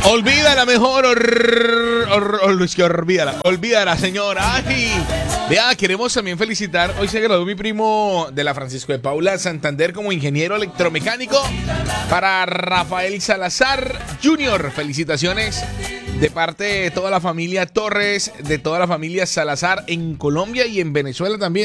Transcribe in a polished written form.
Olvídala mejor, olvídala, señora. Ay, vea, queremos también felicitar. Hoy se graduó mi primo de la Francisco de Paula Santander como ingeniero electromecánico. Para Rafael Salazar Jr. Felicitaciones de parte de toda la familia Torres, de toda la familia Salazar en Colombia y en Venezuela también.